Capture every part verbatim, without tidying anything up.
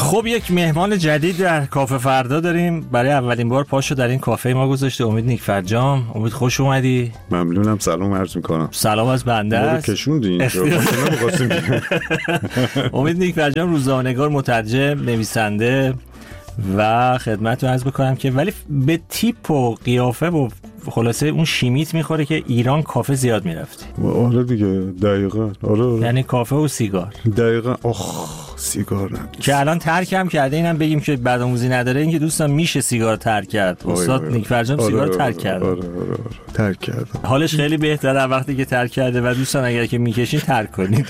خب یک مهمان جدید در کافه فردا داریم. برای اولین بار پاشو در این کافه ما گذاشته امید نیکفرجام. امید خوش اومدی. ممنونم، سلام عرض میکنم. سلام از بنده است. ما رو کشوندین. امید نیکفرجام روزنامه‌نگار، مترجم، نویسنده و خدمتتون عرض بکنم که ولی به تیپ و قیافه و خلاصه اون شیمیت میخوره که ایران کافه زیاد میرفتی. آره دیگه، دقیقاً. آره, آره. یعنی کافه و سیگار. دقیقاً. آخ سیگار نه که الان ترکم کرده. اینم بگیم که بعدآموزی نداره، این که دوستان میشه سیگار ترک کرد. استاد نیکفرجام آره سیگار آره ترک کرده. آره آره آره. ترک کرده. حالش خیلی بهتره وقتی که ترک کرده و دوستان اگر که میکشین ترک کنید.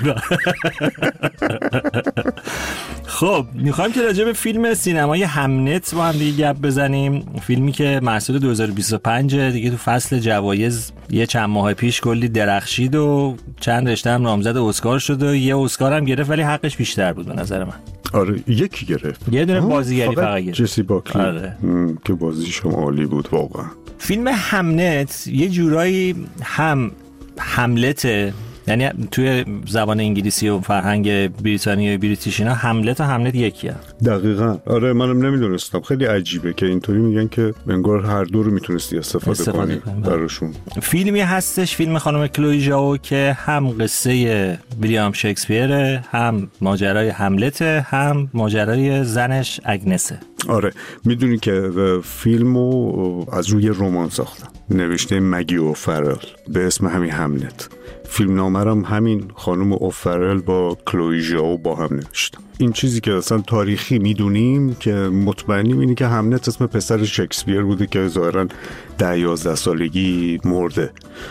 خب میخوایم که راجع به فیلم سینمایی همنت با هم دیگه گپ بزنیم. فیلمی که محصول دو هزار و بیست و پنج دیگه تو فصل جوایز یه چند ماه پیش کلی درخشید و چند رشته هم نامزد اسکار شد و یه اسکار هم گرفت، ولی حقش بیشتر بود به نظر من. آره یکی گرفت، یه دونه بازیگری فقط گرفت، جسی باکلی. آره. که بازیش هم عالی بود واقعا. فیلم همنت یه جورایی هم هملته، یعنی توی زبان انگلیسی و فرهنگ بریتانیایی بریتیش اینا هملت و هملت یکیه. دقیقاً. آره منم نمیدونستم. خیلی عجیبه که اینطوری میگن که انگار هر دو رو میتونستی استفاده, استفاده کنی براشون. فیلمی هستش، فیلم خانم کلوی ژائو که هم قصه ویلیام شکسپیر، هم ماجرای هملت، هم ماجرای زنش اگنسه. آره میدونی که فیلمو از روی رمان ساختن، نوشته مگی اوفرل به اسم همین هملت. فیلم نامرم همین خانم اوفرل با کلوی ژائو با هم نوشتن. این چیزی که اصلا تاریخی میدونیم که مطمئنیم اینه که هملت اسم پسر شکسپیر بوده که ظاهرا ده یازده سالگی مرده،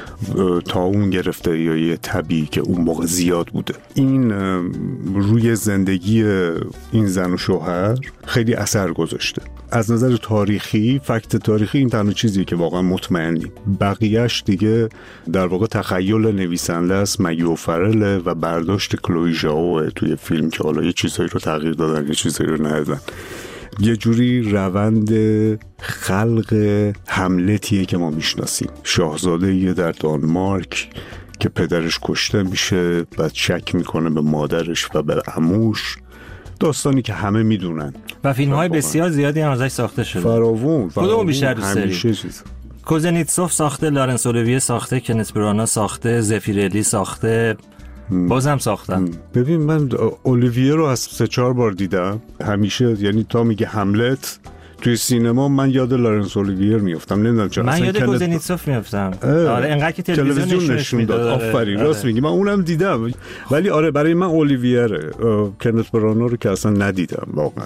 طاعون گرفته یا یه تبی که اون موقع زیاد بوده. این روی زندگی این زن و شوهر خیلی اثر گذاشته. از نظر تاریخی، فکت تاریخی این تنها چیزیه که واقعا مطمئنیم. بقیهش دیگه در واقع تخیل نویسنده است، مگی اوفرل و برداشت کلوی ژائو توی فیلم که حالا یه چیزایی رو تغییر دادن یه چیزایی رو ندادن. یه جوری روند خلق هملتیه که ما میشناسیم. شاهزاده‌ای در دانمارک که پدرش کشته میشه، بعد شک میکنه به مادرش و به عموش، داستانی که همه میدونن و فیلم‌های بسیار زیادی هم ازش ساخته شده. فراوون. کدوم بیشتر دوست داری؟ چیز کوزنیتسوف ساخته، لارنس اولیویه ساخته، کنت برانا ساخته، زفیرلی ساخته، بازم ساختن. ببین من اولیویه رو از سه چهار بار دیدم همیشه، یعنی تا میگه هملت توی سینما من یاد لارنس اولیویه میافتم، نمیدونم چرا. من یاد کوزنیتسوف میافتم. آره انقدر که تلویزیون نشون داد. آفرین، راست میگی، من اونم دیدم. ولی آره برای من اولیویه رو، کنت برانا رو که اصلا ندیدم واقعا.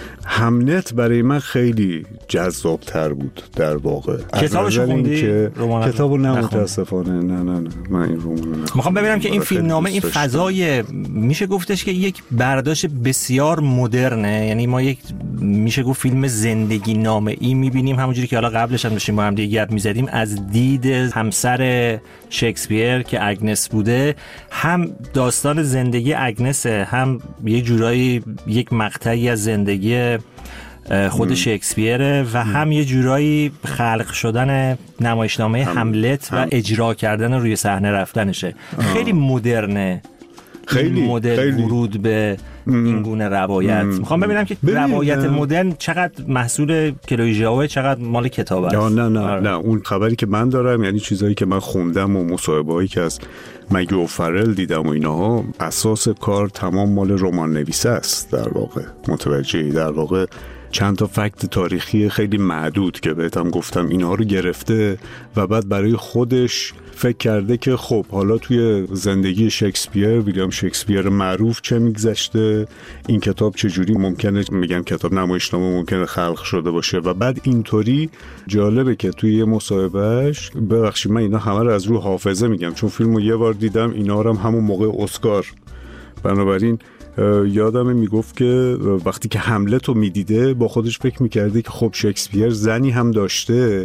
هملت برای من خیلی جذاب‌تر بود در واقع. کتابش خوندی؟ کتابو نه متاسفانه. نه نه نه من این رمانو نخوندم. میخوام ببینم که این فیلمنامه، این فضای میشه گفتش که یک برداشت بسیار مدرنه، یعنی ما یک میشه گفت فیلم زندگی نامه ای میبینیم، همونجوری که حالا قبلش هم داشتیم با هم دیگه گپ میزدیم، از دید همسر شکسپیر که اگنس بوده، هم داستان زندگی اگنسه، هم یه جورایی یک مقطعی از زندگی خود شکسپیره و هم یه جورایی خلق شدن نمایشنامه هم. هملت و اجرا کردن روی صحنه رفتنشه. آه. خیلی مدرنه، خیلی مدرن خیلی. ورود به این گونه روایت. میخوام ببینم که ببین روایت مدرن چقدر محصول کلوی ژائو، چقدر مال کتاب است. نه نه آره. نه اون خبری که من دارم، یعنی چیزایی که من خوندم و مصاحبه‌هایی که از مگی اوفرل دیدم و اینها، اساس کار تمام مال رمان نویسه است در واقع. متوجهی؟ در واقع چند تا فکت تاریخی خیلی معدود که بهتم گفتم اینها رو گرفته و بعد برای خودش فکر کرده که خب حالا توی زندگی شکسپیر، ویلیام شکسپیر معروف، چه میگذشته، این کتاب چجوری ممکنه، میگم کتاب نمایشنامه ممکنه خلق شده باشه. و بعد اینطوری جالبه که توی یه مصاحبهش، ببخشید من اینا همه رو از رو حافظه میگم چون فیلمو یه بار دیدم، اینا رو هم همون موقع اسکار، بنابراین یادم میگفت که وقتی که هملت رو میدیده با خودش فکر میکرده که خب شکسپیر زنی هم داشته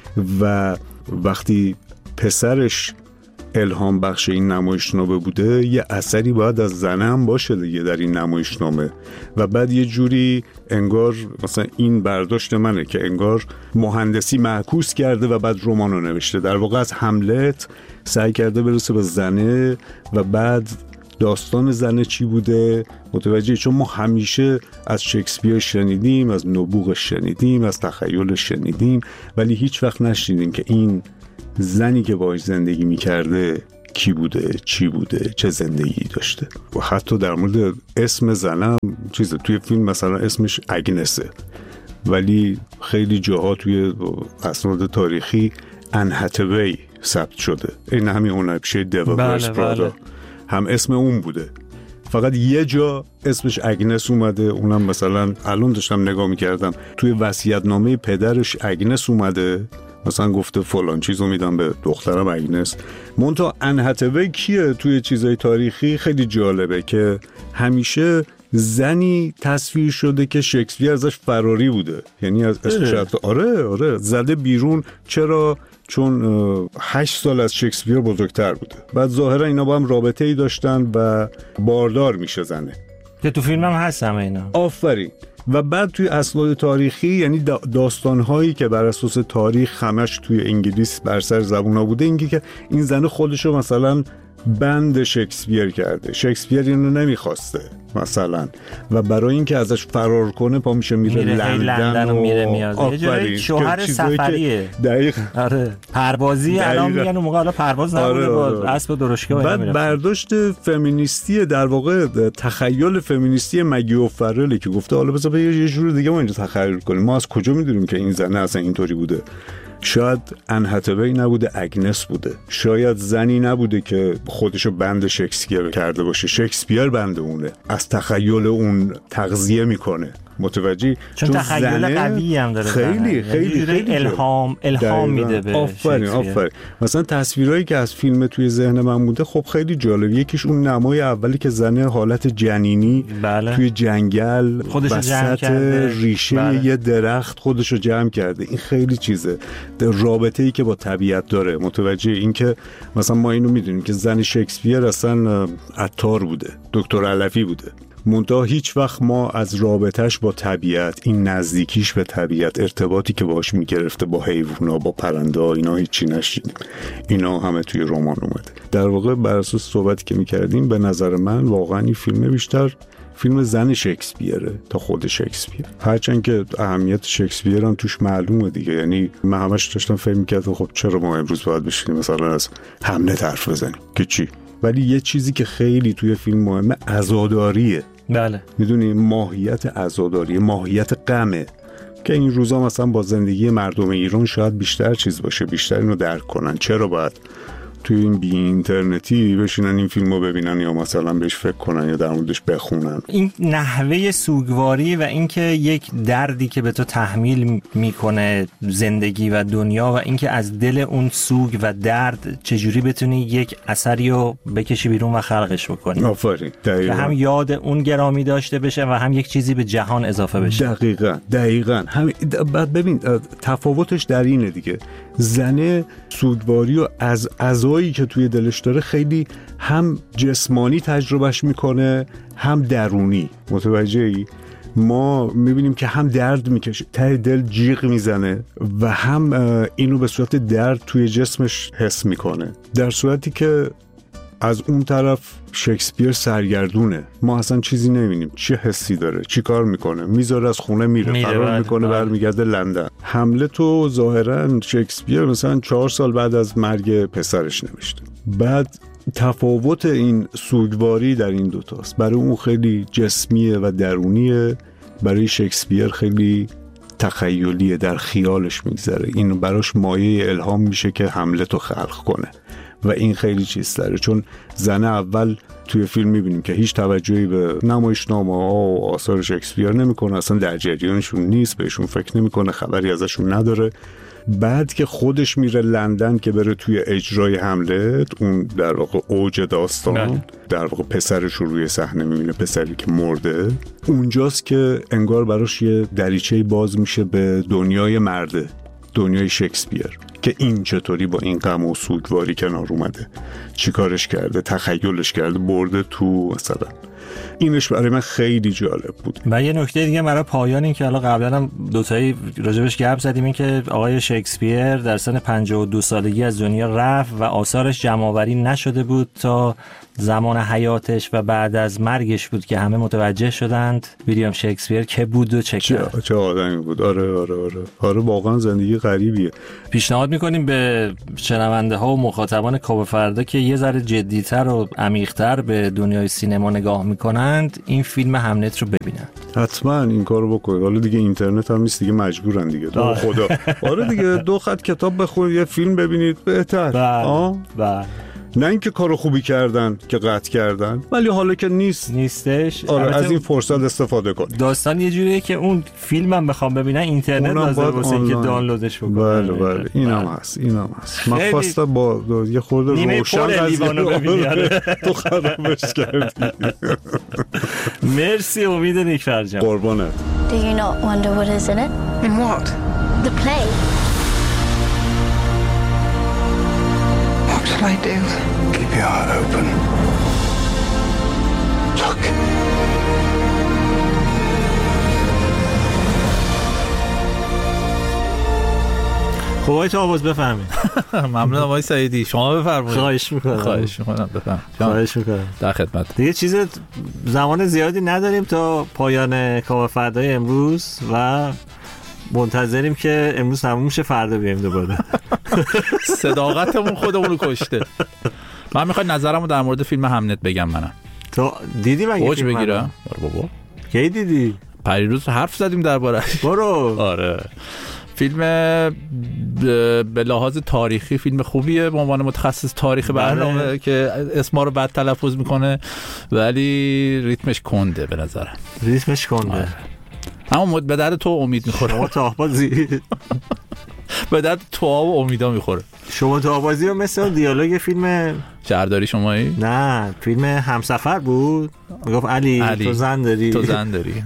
و وقتی پسرش الهام بخش این نمایشنامه بوده، یه اثری باید از زنه هم باشه دیگه در این نمایشنامه. و بعد یه جوری انگار مثلا این برداشت منه که انگار مهندسی معکوس کرده و بعد رمان رو نوشته. در واقع از هملت سعی کرده برسه به زنه و بعد داستان زن چی بوده، متوجه؟ چون ما همیشه از شکسپیر شنیدیم، از نبوغ شنیدیم، از تخیل شنیدیم، ولی هیچ وقت نشنیدیم که این زنی که باهاش زندگی میکرده کی بوده، چی بوده، چه زندگی داشته. و حتی در مورد اسم زنم چیزه، توی فیلم مثلا اسمش اگنسه، ولی خیلی جاها توی اسناد تاریخی ان هاتوی ثبت شده. این همین اون نبشه دیویل ویرز پرادا هم اسم اون بوده، فقط یه جا اسمش اگنس اومده، اونم مثلا الان داشتم نگاه میکردم توی وصیت‌نامه پدرش اگنس اومده، مثلا گفته فلان چیزو میدم به دخترم اگنس. منتها ان هاتوی کیه توی چیزای تاریخی؟ خیلی جالبه که همیشه زنی تصویر شده که شکسپیر ازش فراری بوده، یعنی از اسمش آره آره زده بیرون. چرا؟ چون هشت سال از شکسپیر بزرگتر بوده. بعد ظاهرا اینا با هم رابطه ای داشتن و باردار میشه زنه، که تو فیلم هم هست همه اینا. آفرین. و بعد توی اسناد تاریخی، یعنی داستان‌هایی که بر اساس تاریخ همش توی انگلیس بر سر زبونا بوده، اینکه که این زن خودشو مثلا بند شکسپیر کرده، شکسپیر اینو نمیخواسته مثلا، و برای اینکه ازش فرار کنه پا میشه میره, میره لندن و میره میاد. یه جوری شوهر سفریه. دقیق. آره پروازی الان میگن اون موقع حالا پرواز نبوده. آره آره. با اسب درشکه بعد میرفت. برداشت فمینیستی در واقع تخیل فمینیستی مگی اوفرل که گفته حالا بذار یه جور دیگه ما اینجا تخیل کنیم، ما از کجا میدونیم که این زنه اصلا اینطوری بوده؟ شاید ان هاتوی نبوده، اگنس بوده. شاید زنی نبوده که خودشو بند شکسپیر کرده باشه، شکسپیر بند اونه، از تخیل اون تغذیه میکنه. متوجهی؟ چون, چون تخیل قوی هم داره، خیلی خیلی خیلی الهام الهام میده به آفرین آفرین. مثلا تصویرایی که از فیلم توی ذهن من بوده خب خیلی جالب. یکیش اون نمای اولی که زنه حالت جنینی بله. توی جنگل وسط ریشه بله. یه درخت خودشو جمع کرده. این خیلی چیزه، رابطه‌ای که با طبیعت داره. متوجه این که مثلا ما اینو میدونیم که زن شکسپیر اصلا عطار بوده، دکتر علفی بوده، منتها هیچ وقت ما از رابطهش با طبیعت، این نزدیکیش به طبیعت، ارتباطی که باهاش میگرفته با حیوونا، با پرنده ها، اینا هیچی نشیدیم. اینا همه توی رمان اومده. در واقع بر اساس صحبتی که میکردیم به نظر من واقعا این فیلم بیشتر فیلم زن شکسپیره تا خود شکسپیر، هرچند که اهمیت شکسپیر هم توش معلومه دیگه. یعنی من همش داشتم فکر میکردم خب چرا ما امروز باید بشینیم مثلا از هملت حرف بزنیم که چی؟ ولی یه چیزی که خیلی توی فیلم مهمه عزاداریه. بله میدونی ماهیت عزاداری، ماهیت غمه که این روزا مثلا با زندگی مردم ایران شاید بیشتر چیز باشه، بیشتر اینو درک کنن. چرا باید توی این بی اینترنتی بشینن این فیلمو ببینن یا مثلا بهش فکر کنن یا در موردش بخونن؟ این نحوه سوگواری و اینکه یک دردی که به تو تحمیل میکنه زندگی و دنیا و اینکه از دل اون سوگ و درد چجوری بتونی یک اثری رو بکشی بیرون و خلقش بکنی. آفرین. دقیقاً. که هم یاد اون گرامی داشته بشه و هم یک چیزی به جهان اضافه بشه. دقیقاً دقیقاً. هم بعد ببین تفاوتش در اینه دیگه، زنه سوگواری و از عزایی که توی دلش داره خیلی هم جسمانی تجربهش میکنه هم درونی. متوجهی؟ ما میبینیم که هم درد میکشه، ته دل جیغ میزنه و هم اینو به صورت درد توی جسمش حس میکنه، در صورتی که از اون طرف شکسپیر سرگردونه. ما اصلا چیزی نمیبینیم، چه حسی داره، چی کار میکنه، میذاره از خونه میره, میره فرار میکنه برمیگرده لندن. هملت و ظاهرا شکسپیر مثلا چهار سال بعد از مرگ پسرش نوشته. بعد تفاوت این سوگواری در این دوتاست. برای اون خیلی جسمیه و درونیه، برای شکسپیر خیلی تخیلیه، در خیالش میگذره. این براش مایه الهام میشه که هملت رو خلق کنه و این خیلی چیز داره. چون زنه اول توی فیلم میبینیم که هیچ توجهی به نمایشنامه ها و آثار شکسپیر نمیکنه، اصلا در جریانشون نیست، بهشون فکر نمیکنه، خبری ازشون نداره. بعد که خودش میره لندن که بره توی اجرای هملت، اون در واقع اوج داستان نه. در واقع پسرش رو روی صحنه میبینه، پسری که مرده. اونجاست که انگار براش یه دریچه‌ای باز میشه به دنیای مرده، دنیای شکسپیر، که این چطوری با این غم و سوگواری کنار اومده، چیکارش کرده، تخیلش کرده، برده تو مثلا. اینش برای من خیلی جالب بود. و یه نکته دیگه برای پایان این که حالا قبلا هم دوتایی راجبش گپ زدیم، این که آقای شکسپیر در سن پنجاه و دو سالگی از دنیا رفت و آثارش جمع‌آوری نشده بود تا زمان حیاتش و بعد از مرگش بود که همه متوجه شدند ویلیام شکسپیر که بود و چه کرد. چه آدمی بود. آره آره آره آره واقعا زندگی غریبیه. پیشنهاد میکنیم به شنونده ها و مخاطبان کاوه فردا که یه ذره جدی‌تر و عمیق‌تر به دنیای سینما نگاه میکنند این فیلم همنت رو ببینند. حتما این کارو بکنید. حالا دیگه اینترنت هم نیست دیگه، مجبورن دیگه. تو خدا. آره دیگه دو خط کتاب بخونید یه فیلم ببینید بهتر. آه بله. نه اینکه کارو خوبی کردن که قطع کردن، ولی حالا که نیست نیستش. آره از این فرصت استفاده کن. داستان یه جوریه که اون فیلمم بخوام ببینن اینترنت لازم واسه اینکه دانلودش بکنن. بله بله اینم هست اینم هست. من خواستم با یه خورده روشن لیوانو ببینی تو خرابش کردی. مرسی امید نیکفر جان. قربانت. Do you not wonder what is in it? In what? The play. What shall I do? Keep your heart open. Look. خب آقای تاووز بفهمید. ممنونم آقای سعیدی. شما بفرمایید. خواهش میکنم. خواهش میکنم بفهم. خواهش میکنم. در خدمت. دیگه چیز زمان زیادی نداریم تا پایان کاوه فردای امروز و منتظریم که امروز تموم میشه فردا بیایم دوباره. صداقتمون خودمون رو کشته. من میخوام نظرمو در مورد فیلم همنت بگم. منم تو دیدی مگه اوج فیلم بگیرم؟ آره بابا. کی دیدی؟ پریروز حرف زدیم درباره‌اش. برو. آره. فیلم به لحاظ تاریخی فیلم خوبیه به عنوان متخصص تاریخ برنامه که اسما رو بد تلفظ میکنه، ولی ریتمش کنده به نظرم. ریتمش کنده. آره. اما به درد تو امید میخوره. شما تاهبازی به درد تو و امیدا میخوره. شما تاهبازی رو مثل دیالوگ فیلم شهرداری شمایی؟ نه فیلم همسفر بود. میگفت علی, علی تو زن داری تو زن داری.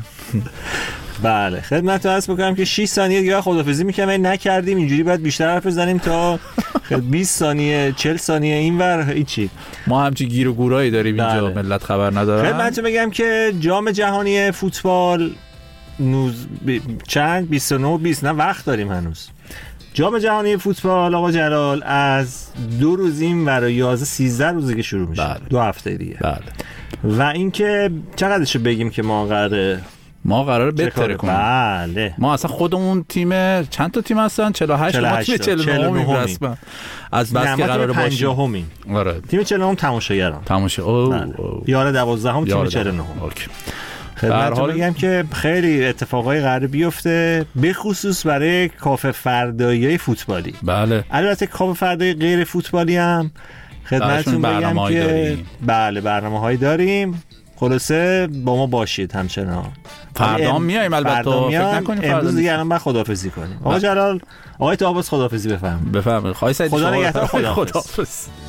بله خدمتتون عرض می‌کنم که شش ثانیه دیگه خدافظی می‌کنیم نکردیم، اینجوری باید بیشتر حرف بزنیم تا بیست ثانیه چهل ثانیه اینور هیچی. ما همچی گیر و گورایی داریم اینجا. بله. ملت خبر ندارن. خدمتتون بگم که جام جهانی فوتبال نوز... ب... چند بیست و نه و بیست نه وقت داریم هنوز. جام جهانی فوتبال آقا جلال از دو روز این برای یازده سیزده روزه که شروع میشه. بله. دو هفته دیگه. بله. و اینکه چقدرشو بگیم که ما قراره ما قراره بهتره کنیم. بله. ما اصلا خودمون تیم چند تا تیم هستن؟ چهل و هشت ما تیم چهل و نه رسما. از بس که قراره باشیم پنجاه همیم. آره. تیم چهل و نه تماشاگران. تماشا او. یار دوازده هم تیم چهل و نه. اوکی. خدمتتون میگم که خیلی اتفاقای قراره بیفته به خصوص برای کافه فردایی فوتبالی. بله. البته کافه فردایی غیر فوتبالی هم خدمتتون بگم که داریم. بله برنامه‌هایی داریم. خلاصه با ما باشید همچنان. فردا ام... میایم البته فکر نکنید فردا امروز دیگه الان بعد خداحافظی کنیم. آقا جلال آقای تاهباز خداحافظی بفرمایید. بفرمایید. خواهی سعید خدا نگهدار. خداحافظ.